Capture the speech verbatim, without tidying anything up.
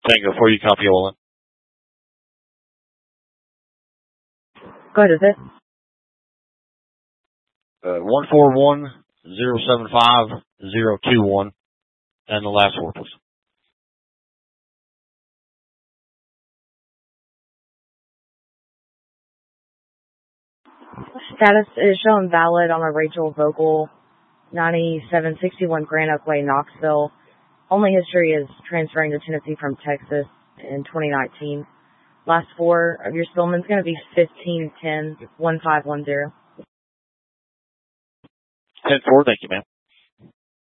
Tango for you, copy all in. Go ahead, is it? Uh, one four one zero seven five zero two one, and the last four, please. Status is showing valid on a Rachel Vogel, ninety-seven sixty-one Grand Oak Way, Knoxville. Only history is transferring to Tennessee from Texas in twenty nineteen. Last four of your Spillman's going to be fifteen ten one five one zero. ten four, thank you, ma'am.